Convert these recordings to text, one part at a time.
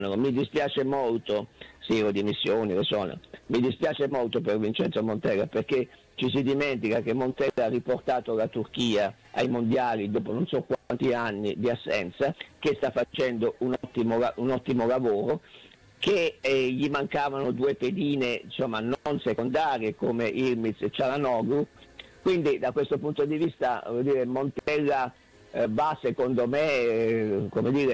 Mi dispiace molto, sì, ho dimissioni, lo sono. Mi dispiace molto per Vincenzo Montella, perché ci si dimentica che Montella ha riportato la Turchia ai mondiali dopo non so quanti anni di assenza, che sta facendo un ottimo lavoro, che gli mancavano due pedine, insomma, non secondarie come Ilmiz e Çalhanoğlu. Quindi da questo punto di vista, voglio dire, Montella va secondo me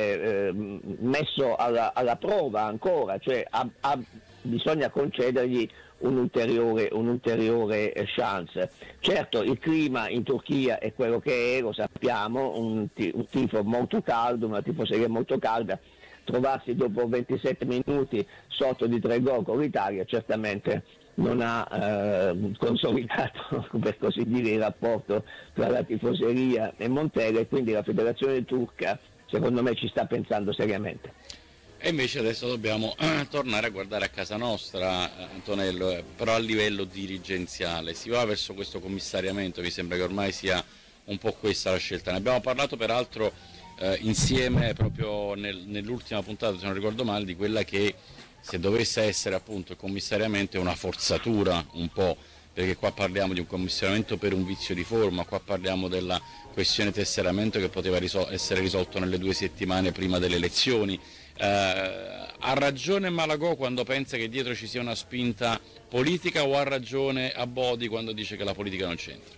messo alla prova ancora, cioè bisogna concedergli un'ulteriore chance. Certo, il clima in Turchia è quello che è, lo sappiamo, un tifo molto caldo, una tifoseria molto calda. Trovarsi dopo 27 minuti sotto di 3 gol con l'Italia certamente non ha consolidato, per così dire, il rapporto tra la tifoseria e Montella, e quindi la federazione turca secondo me ci sta pensando seriamente. E invece adesso dobbiamo tornare a guardare a casa nostra, Antonello, però a livello dirigenziale. Si va verso questo commissariamento, mi sembra che ormai sia un po' questa la scelta. Ne abbiamo parlato peraltro insieme proprio nell'ultima puntata, se non ricordo male, di quella che, se dovesse essere appunto il commissariamento, è una forzatura un po', perché qua parliamo di un commissariamento per un vizio di forma, qua parliamo della questione tesseramento che poteva essere risolto nelle 2 settimane prima delle elezioni. Ha ragione Malagò quando pensa che dietro ci sia una spinta politica, o ha ragione Abodi quando dice che la politica non c'entra?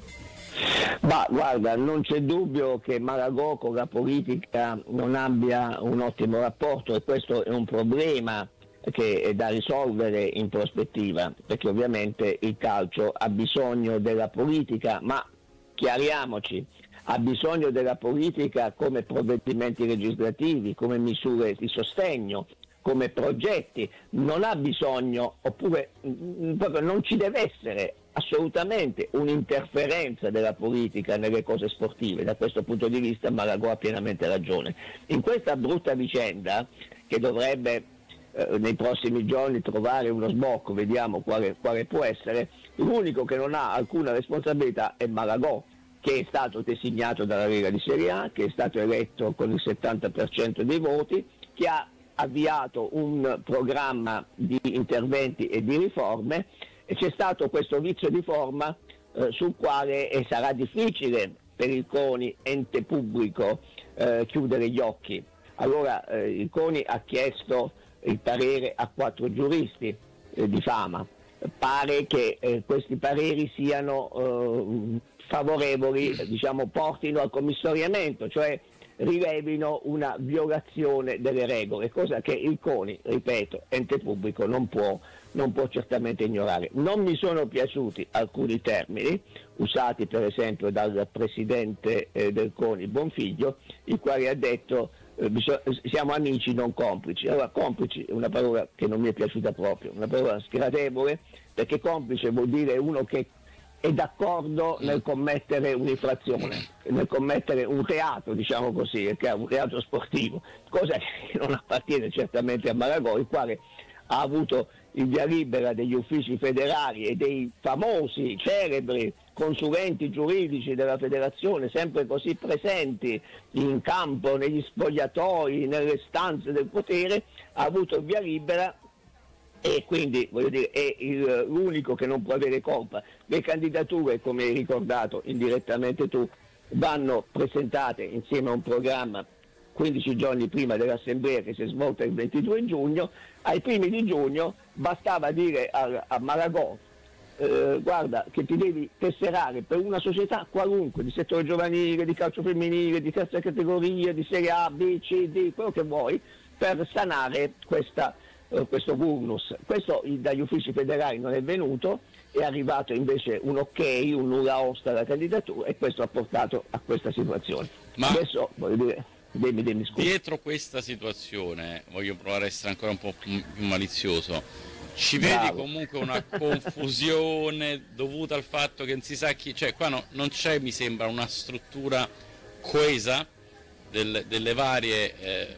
Ma guarda, non c'è dubbio che Malagò con la politica non abbia un ottimo rapporto, e questo è un problema che è da risolvere in prospettiva, perché ovviamente il calcio ha bisogno della politica, ma chiariamoci, ha bisogno della politica come provvedimenti legislativi, come misure di sostegno, come progetti. Non ha bisogno, oppure proprio non ci deve essere assolutamente un'interferenza della politica nelle cose sportive. Da questo punto di vista Malagò ha pienamente ragione. In questa brutta vicenda, che dovrebbe nei prossimi giorni trovare uno sbocco, vediamo quale può essere, l'unico che non ha alcuna responsabilità è Malagò, che è stato designato dalla Lega di Serie A, che è stato eletto con il 70% dei voti, che ha avviato un programma di interventi e di riforme, e c'è stato questo vizio di forma sul quale sarà difficile per il CONI, ente pubblico, chiudere gli occhi. Allora il CONI ha chiesto il parere a 4 giuristi di fama. Pare che questi pareri siano favorevoli, portino al commissariamento, cioè rilevino una violazione delle regole, cosa che il CONI, ripeto, ente pubblico, non può certamente ignorare. Non mi sono piaciuti alcuni termini usati per esempio dal presidente del CONI Bonfiglio, il quale ha detto siamo amici non complici. Allora, complici è una parola che non mi è piaciuta proprio, una parola sgradevole, perché complice vuol dire uno che è d'accordo nel commettere un'infrazione, nel commettere un reato, diciamo così, che è un reato sportivo, cosa che non appartiene certamente a Malagò, il quale ha avuto il via libera degli uffici federali e dei famosi, celebri consulenti giuridici della federazione, sempre così presenti in campo, negli spogliatoi, nelle stanze del potere, ha avuto il via libera, e quindi voglio dire è l'unico che non può avere colpa. Le candidature, come hai ricordato indirettamente tu, vanno presentate insieme a un programma 15 giorni prima dell'assemblea, che si è svolta il 22 giugno. Ai primi di giugno bastava dire a Malagò guarda che ti devi tesserare per una società qualunque, di settore giovanile, di calcio femminile, di terza categoria, di Serie A, B, C, D, quello che vuoi, per sanare questo vulnus. Questo dagli uffici federali non è venuto, è arrivato invece un ok, un nulla osta alla candidatura, e questo ha portato a questa situazione. Ma adesso voglio dire, dimmi scusa. Dietro questa situazione, voglio provare a essere ancora un po' più malizioso, ci Bravo. vedi comunque una confusione dovuta al fatto che non si sa chi, cioè qua non c'è, mi sembra, una struttura coesa delle varie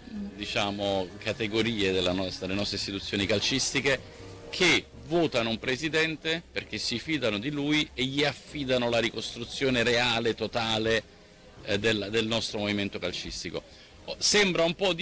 categorie delle nostre istituzioni calcistiche, che votano un presidente perché si fidano di lui e gli affidano la ricostruzione reale, totale del nostro movimento calcistico. Sembra un po'